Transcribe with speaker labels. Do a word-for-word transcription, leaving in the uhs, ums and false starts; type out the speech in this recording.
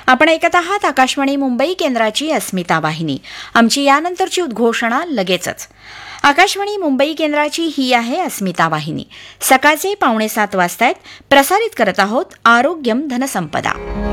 Speaker 1: आपण ऐकत आहात आकाशवाणी मुंबई केंद्राची अस्मिता वाहिनी. आमची यानंतरची उद्घोषणा लगेचच. आकाशवाणी मुंबई केंद्राची ही आहे अस्मिता वाहिनी. सकाळचे पावणे सात वाजतायत. प्रसारित करत आहोत आरोग्यम धनसंपदा.